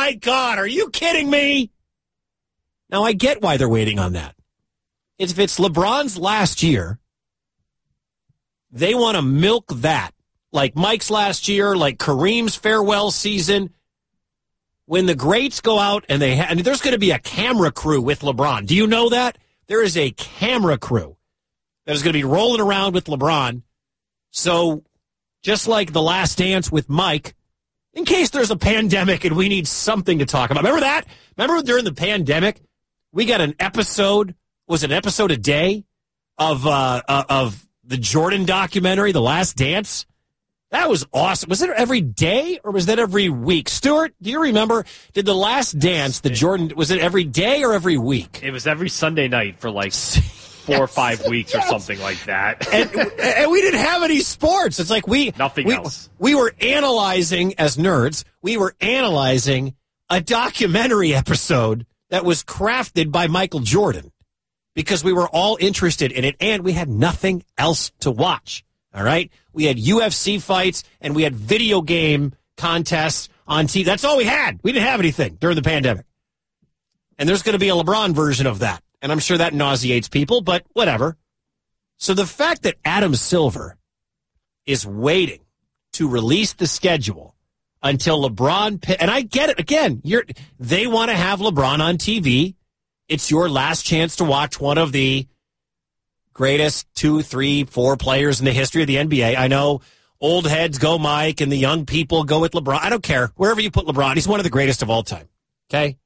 my God, are you kidding me? Now, I get why they're waiting on that. If it's LeBron's last year, they want to milk that. Like Mike's last year, like Kareem's farewell season. When the greats go out and there's going to be a camera crew with LeBron. Do you know that? There is a camera crew that is going to be rolling around with LeBron. So just like The Last Dance with Mike, in case there's a pandemic and we need something to talk about. Remember that? Remember during the pandemic, we got an episode, was it an episode a day of the Jordan documentary, The Last Dance? That was awesome. Was it every day or was that every week? Stuart, do you remember? Did The Last Dance, the Jordan, was it every day or every week? It was every Sunday night for like 4 or 5 weeks or something like that. And we didn't have any sports. It's like nothing else. We were analyzing, as nerds, we were analyzing a documentary episode that was crafted by Michael Jordan because we were all interested in it and we had nothing else to watch. All right? We had UFC fights, and we had video game contests on TV. That's all we had. We didn't have anything during the pandemic. And there's going to be a LeBron version of that. And I'm sure that nauseates people, but whatever. So the fact that Adam Silver is waiting to release the schedule until LeBron... And I get it. Again, they want to have LeBron on TV. It's your last chance to watch one of the greatest 2, 3, 4 players in the history of the NBA. I know old heads go Mike and the young people go with LeBron. I don't care. Wherever you put LeBron, he's one of the greatest of all time. Okay?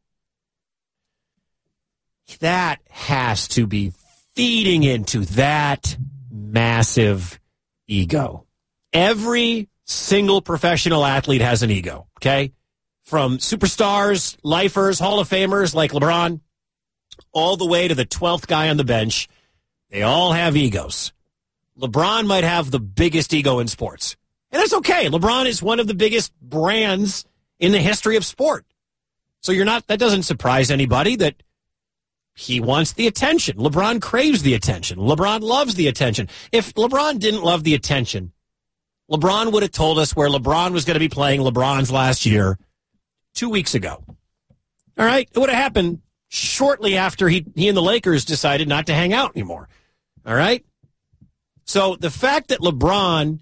That has to be feeding into that massive ego. Every single professional athlete has an ego, okay? From superstars, lifers, Hall of Famers like LeBron, all the way to the 12th guy on the bench. They all have egos. LeBron might have the biggest ego in sports. And that's okay. LeBron is one of the biggest brands in the history of sport. So that doesn't surprise anybody that he wants the attention. LeBron craves the attention. LeBron loves the attention. If LeBron didn't love the attention, LeBron would have told us where LeBron was going to be playing LeBron's last year 2 weeks ago. All right? It would have happened shortly after he and the Lakers decided not to hang out anymore. All right? So the fact that LeBron's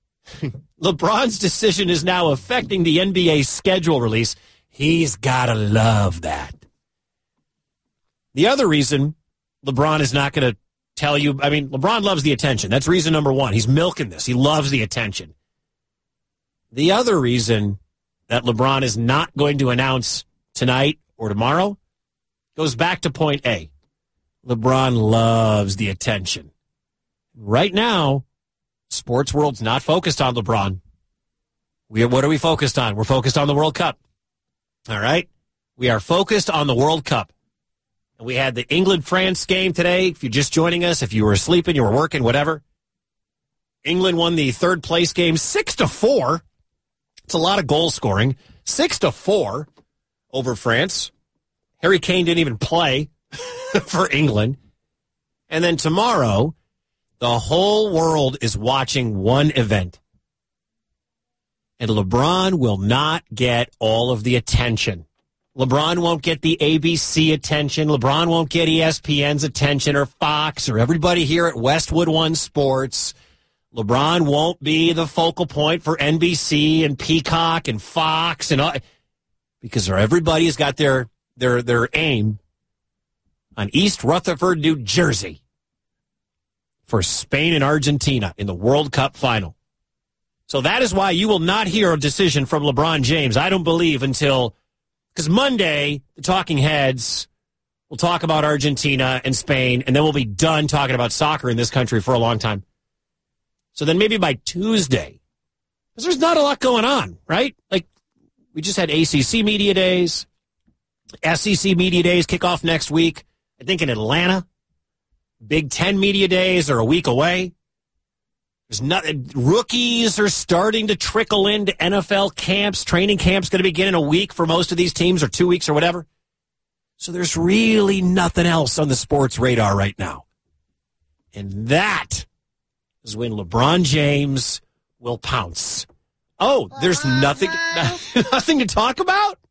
decision is now affecting the NBA schedule release, he's got to love that. The other reason LeBron is not going to tell you, I mean, LeBron loves the attention. That's reason number one. He's milking this. He loves the attention. The other reason that LeBron is not going to announce tonight or tomorrow goes back to point A. LeBron loves the attention. Right now, sports world's not focused on LeBron. What are we focused on? We're focused on the World Cup. All right? We are focused on the World Cup. And we had the England-France game today. If you're just joining us, if you were sleeping, you were working, whatever. England won the third-place game 6-4. It's a lot of goal scoring. 6-4 over France. Harry Kane didn't even play for England. And then tomorrow, the whole world is watching one event. And LeBron will not get all of the attention. LeBron won't get the ABC attention. LeBron won't get ESPN's attention or Fox or everybody here at Westwood One Sports. LeBron won't be the focal point for NBC and Peacock and Fox and all, because everybody's got their aim on East Rutherford, New Jersey for Spain and Argentina in the World Cup final. So that is why you will not hear a decision from LeBron James, I don't believe, because Monday, the talking heads will talk about Argentina and Spain, and then we'll be done talking about soccer in this country for a long time. So then maybe by Tuesday, because there's not a lot going on, right? Like, we just had ACC Media Days. SEC Media Days kick off next week, I think in Atlanta. Big Ten Media Days are a week away. Rookies are starting to trickle into NFL camps. Training camp's going to begin in a week for most of these teams, or 2 weeks or whatever. So there's really nothing else on the sports radar right now. And that is when LeBron James will pounce. Oh, there's nothing to talk about?